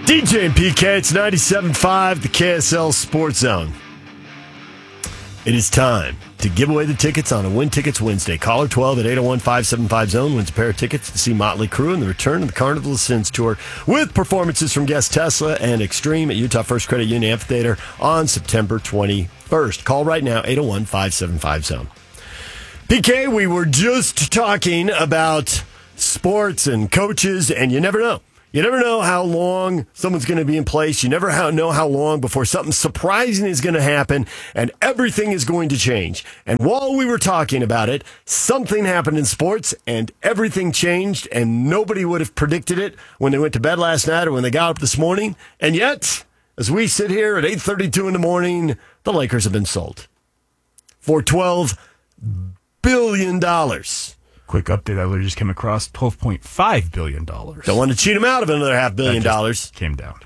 DJ and PK, it's 97.5, the KSL Sports Zone. It is time to give away the tickets on a Win Tickets Wednesday. Caller 12 at 801-575-ZONE wins a pair of tickets to see Motley Crue and the return of the Carnival of Sins tour with performances from Guest Tesla and Extreme at Utah First Credit Union Amphitheater on September 21st. Call right now, 801-575-ZONE. PK, we were just talking about sports and coaches, and you never know. You never know how long someone's going to be in place. You never know how long before something surprising is going to happen and everything is going to change. And while we were talking about it, something happened in sports and everything changed, and nobody would have predicted it when they went to bed last night or when they got up this morning. And yet, as we sit here at 8:32 in the morning, the Lakers have been sold for $12 billion. Quick update I literally just came across, $12.5 billion. Don't want to cheat him out of another $500 million. Came down.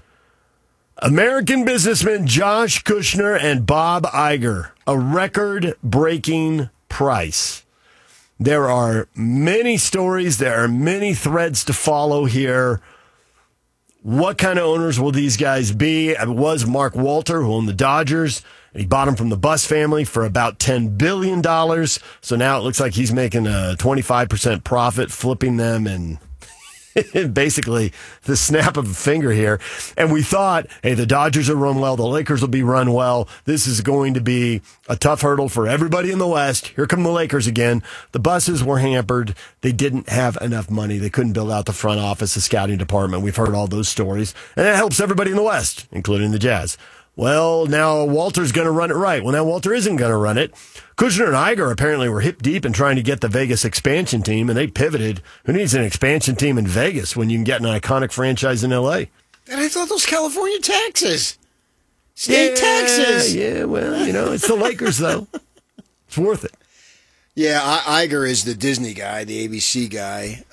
American businessmen Josh Kushner and Bob Iger, a record-breaking price. There are many stories. There are many threads to follow here. What kind of owners will these guys be? It was Mark Walter, who owned the Dodgers. He bought them from the Buss family for about $10 billion. So now it looks like he's making a 25% profit flipping them in basically the snap of a finger here. And we thought, hey, the Dodgers will run well. The Lakers will be run well. This is going to be a tough hurdle for everybody in the West. Here come the Lakers again. The Busses were hampered. They didn't have enough money. They couldn't build out the front office, the scouting department. We've heard all those stories. And that helps everybody in the West, including the Jazz. Well, now Walter's going to run it right. Well, now Walter isn't going to run it. Kushner and Iger apparently were hip deep in trying to get the Vegas expansion team, and they pivoted. Who needs an expansion team in Vegas when you can get an iconic franchise in L.A.? And I thought those California taxes. State taxes. Yeah, well, it's the Lakers, though. It's worth it. Yeah, Iger is the Disney guy, the ABC guy.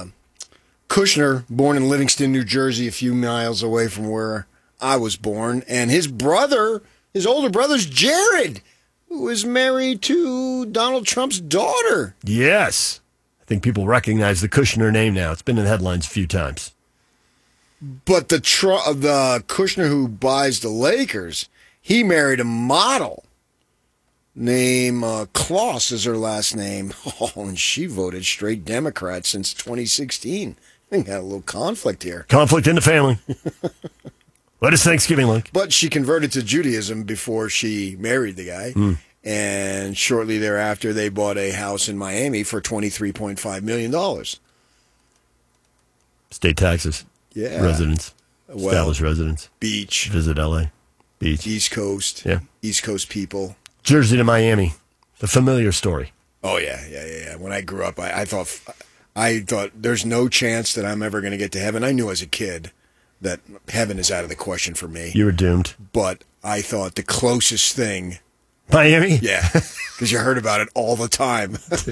Kushner, born in Livingston, New Jersey, a few miles away from where I was born, and his older brother's Jared, who is married to Donald Trump's daughter. Yes. I think people recognize the Kushner name now. It's been in the headlines a few times. But the Kushner who buys the Lakers, he married a model named Kloss is her last name. Oh, and she voted straight Democrat since 2016. I think had a little conflict here. Conflict in the family. What is Thanksgiving like? But she converted to Judaism before she married the guy. And shortly thereafter, they bought a house in Miami for $23.5 million. State taxes. Yeah. Residence. Well, Established residence. Beach. Visit L.A. Beach. East Coast. Yeah. East Coast people. Jersey to Miami. The familiar story. Oh, yeah. When I grew up, I thought there's no chance that I'm ever going to get to heaven. I knew as a kid that heaven is out of the question for me. You were doomed. But I thought the closest thing... Miami? Yeah, because you heard about it all the time.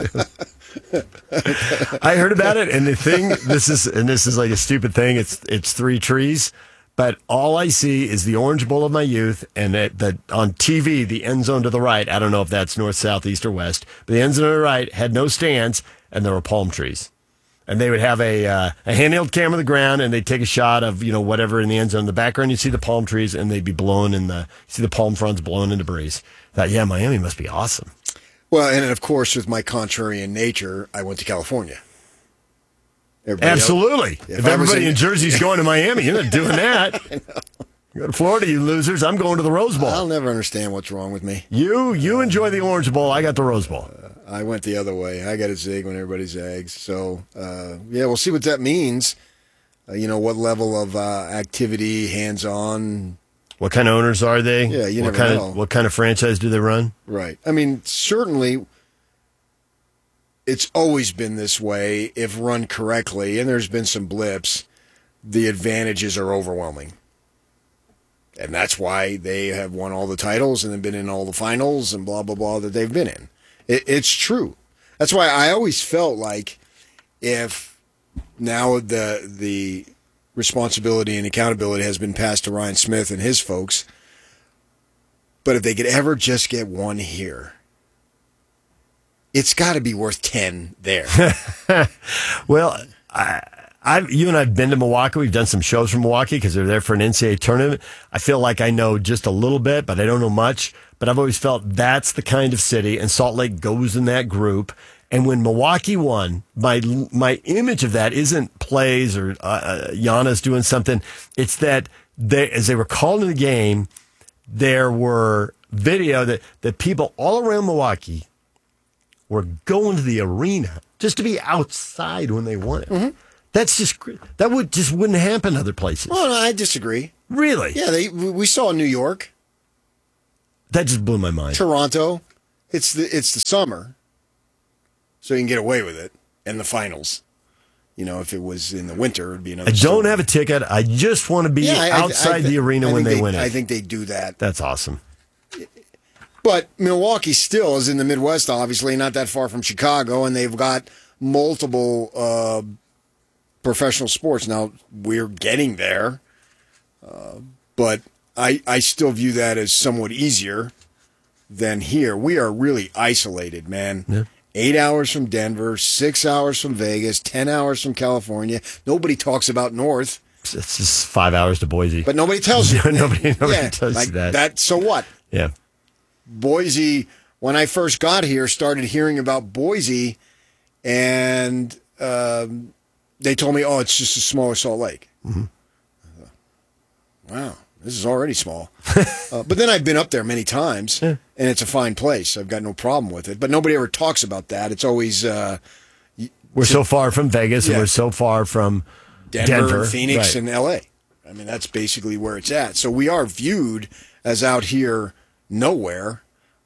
I heard about it, and this is like a stupid thing. It's three trees, but all I see is the Orange Bowl of my youth, and that on TV, the end zone to the right, I don't know if that's north, south, east, or west, but the end zone to the right had no stands, and there were palm trees. And they would have a handheld camera on the ground, and they'd take a shot of whatever in the end zone. In the background, you'd see the palm trees, and they'd be blowing see the palm fronds blowing in the breeze. Thought, yeah, Miami must be awesome. Well, and of course, with my contrarian nature, I went to California. Absolutely. If everybody in Jersey's going to Miami, you're not doing that. I know. You go to Florida, you losers. I'm going to the Rose Bowl. I'll never understand what's wrong with me. You enjoy the Orange Bowl. I got the Rose Bowl. I went the other way. I got a zig when everybody zags. So, we'll see what that means. What level of activity, hands-on. What kind of owners are they? Yeah, you never know. What kind of franchise do they run? Right. I mean, certainly it's always been this way if run correctly, and there's been some blips, the advantages are overwhelming. And that's why they have won all the titles and have been in all the finals and blah, blah, blah that they've been in. It's true. That's why I always felt like if now the responsibility and accountability has been passed to Ryan Smith and his folks, but if they could ever just get one here, it's got to be worth 10 there. Well, You and I've been to Milwaukee. We've done some shows from Milwaukee because they're there for an NCAA tournament. I feel like I know just a little bit, but I don't know much. But I've always felt that's the kind of city, and Salt Lake goes in that group. And when Milwaukee won, my image of that isn't plays or Giannis doing something. It's that as they were calling the game, there were video that people all around Milwaukee were going to the arena just to be outside when they won it. Mm-hmm. That's that wouldn't happen other places. Well, no, I disagree. Really? Yeah, we saw New York. That just blew my mind. Toronto. It's the summer, so you can get away with it. And the finals. If it was in the winter, it'd be another. I don't have a ticket. I just want to be outside the arena when they win it. I think they do that. That's awesome. But Milwaukee still is in the Midwest, obviously, not that far from Chicago, and they've got multiple professional sports. Now, we're getting there, but I still view that as somewhat easier than here. We are really isolated, man. Yeah. 8 hours from Denver, 6 hours from Vegas, 10 hours from California. Nobody talks about North. It's just 5 hours to Boise. But nobody tells you. nobody tells you that. So what? Yeah. Boise, when I first got here, started hearing about Boise, and they told me, it's just a smaller Salt Lake. Mm-hmm. Wow, this is already small. But then I've been up there many times, and it's a fine place. I've got no problem with it. But nobody ever talks about that. It's always... we're so far from Vegas, and we're so far from Denver. And Phoenix, and L.A. I mean, that's basically where it's at. So we are viewed as out here nowhere,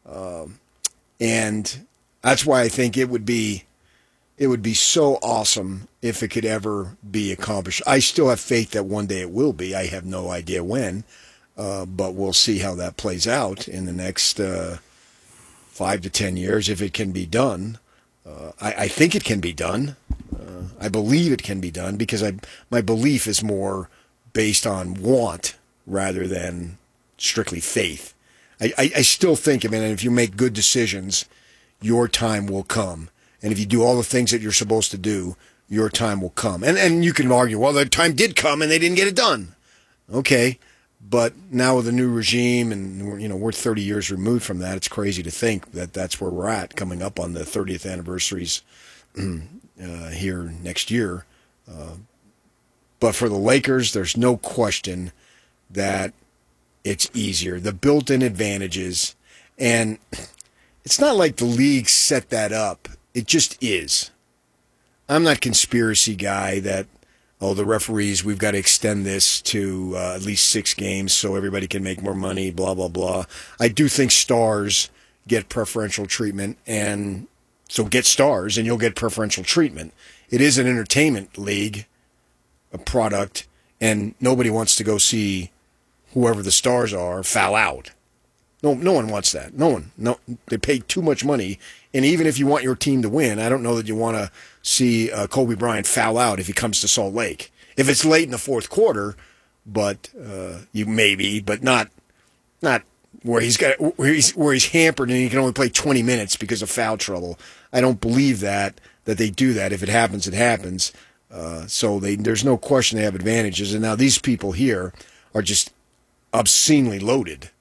and that's why I think it would be so awesome if it could ever be accomplished. I still have faith that one day it will be. I have no idea when, but we'll see how that plays out in the next 5 to 10 years if it can be done. I think it can be done. I believe it can be done because my belief is more based on want rather than strictly faith. I still think, if you make good decisions, your time will come. And if you do all the things that you're supposed to do, your time will come. And you can argue, well, the time did come and they didn't get it done. Okay. But now with the new regime, and we're 30 years removed from that, it's crazy to think that that's where we're at, coming up on the 30th anniversaries here next year. But for the Lakers, there's no question that it's easier. The built-in advantages, and it's not like the league set that up. It just is. I'm not conspiracy guy that, the referees, we've got to extend this to at least 6 games so everybody can make more money, blah, blah, blah. I do think stars get preferential treatment, and so get stars and you'll get preferential treatment. It is an entertainment league, a product, and nobody wants to go see whoever the stars are foul out. No one wants that. No one. No, they pay too much money. And even if you want your team to win, I don't know that you want to see Kobe Bryant foul out if he comes to Salt Lake. If it's late in the fourth quarter, but you maybe, but not where he's hampered and he can only play 20 minutes because of foul trouble. I don't believe that they do that. If it happens, it happens. So there's no question they have advantages. And now these people here are just obscenely loaded.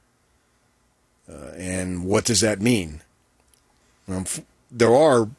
And what does that mean? There are,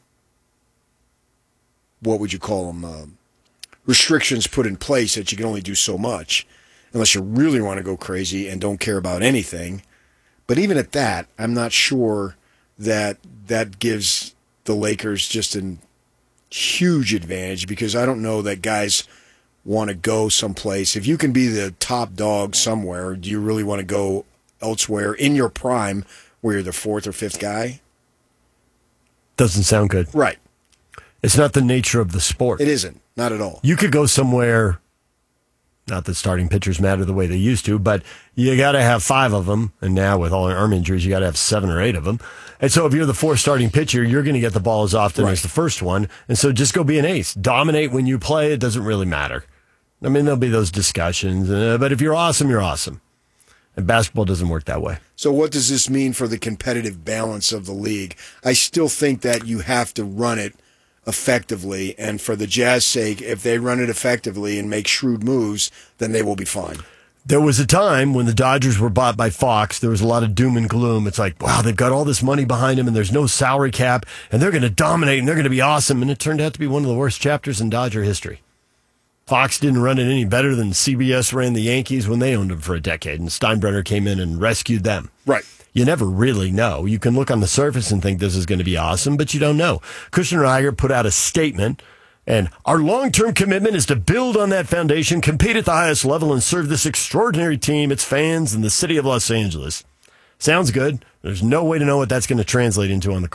what would you call them, restrictions put in place that you can only do so much unless you really want to go crazy and don't care about anything. But even at that, I'm not sure that gives the Lakers just a huge advantage, because I don't know that guys want to go someplace. If you can be the top dog somewhere, do you really want to go elsewhere in your prime where you're the 4th or 5th guy? Doesn't sound good. Right. It's not the nature of the sport. It isn't. Not at all. You could go somewhere, not that starting pitchers matter the way they used to, but you got to have 5 of them. And now with all our arm injuries, you got to have 7 or 8 of them. And so if you're the 4th starting pitcher, you're going to get the ball as often as the first one. And so just go be an ace. Dominate when you play. It doesn't really matter. I mean, there'll be those discussions. But if you're awesome, you're awesome. And basketball doesn't work that way. So what does this mean for the competitive balance of the league? I still think that you have to run it effectively. And for the Jazz's sake, if they run it effectively and make shrewd moves, then they will be fine. There was a time when the Dodgers were bought by Fox. There was a lot of doom and gloom. It's like, wow, they've got all this money behind them and there's no salary cap and they're going to dominate and they're going to be awesome. And it turned out to be one of the worst chapters in Dodger history. Fox didn't run it any better than CBS ran the Yankees when they owned them for a decade, and Steinbrenner came in and rescued them. Right. You never really know. You can look on the surface and think this is going to be awesome, but you don't know. Kushner and Iger put out a statement, and our long-term commitment is to build on that foundation, compete at the highest level, and serve this extraordinary team, its fans, and the city of Los Angeles. Sounds good. There's no way to know what that's going to translate into on the